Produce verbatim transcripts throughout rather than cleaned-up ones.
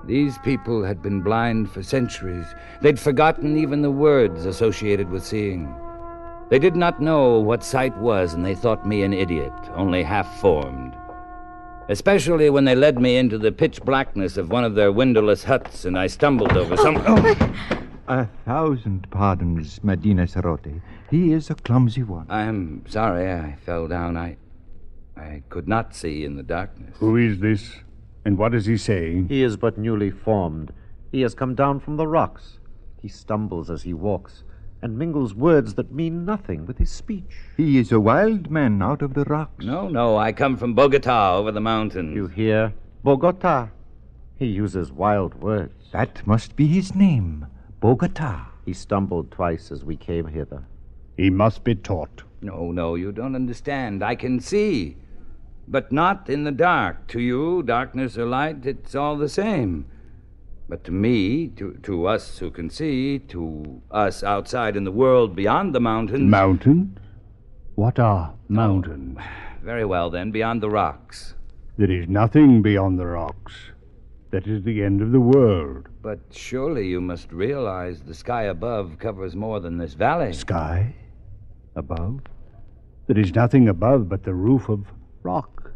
These people had been blind for centuries. They'd forgotten even the words associated with seeing. They did not know what sight was, and they thought me an idiot, only half-formed. Especially when they led me into the pitch blackness of one of their windowless huts, and I stumbled over some... Oh. A thousand pardons, Medina Sarote. He is a clumsy one. I'm sorry I fell down. I... I could not see in the darkness. Who is this? And what is he saying? He is but newly formed. He has come down from the rocks. He stumbles as he walks, and mingles words that mean nothing with his speech. He is a wild man out of the rocks. No, no, I come from Bogota, over the mountains. You hear? Bogota. He uses wild words. That must be his name, Bogota. He stumbled twice as we came hither. He must be taught. No, no, you don't understand. I can see, but not in the dark. To you, darkness or light, it's all the same. But to me, to, to us who can see, to us outside in the world beyond the mountains... Mountains? What are mountains? Oh, very well, then, beyond the rocks. There is nothing beyond the rocks. That is the end of the world. But surely you must realize the sky above covers more than this valley. Sky? Above? There is nothing above but the roof of rock.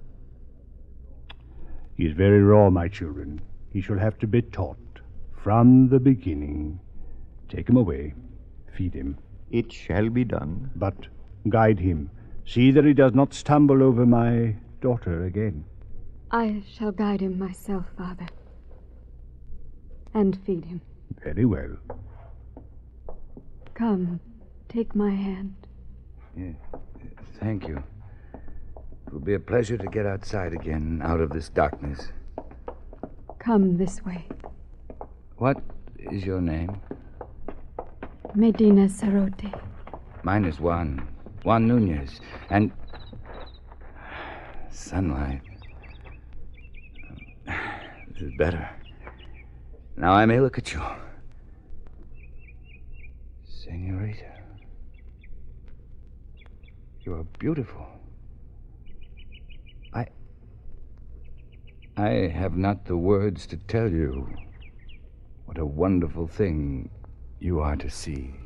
He is very raw, my children. He shall have to be taught from the beginning. Take him away. Feed him. It shall be done. But guide him. See that he does not stumble over my daughter again. I shall guide him myself, Father. And feed him. Very well. Come, take my hand. Yeah, thank you. It will be a pleasure to get outside again, out of this darkness. Come this way. What is your name? Medina Sarote. Mine is Juan. Juan Nunez. And... sunlight. This is better. Now I may look at you. Senorita. You are beautiful. I... I have not the words to tell you what a wonderful thing you are to see.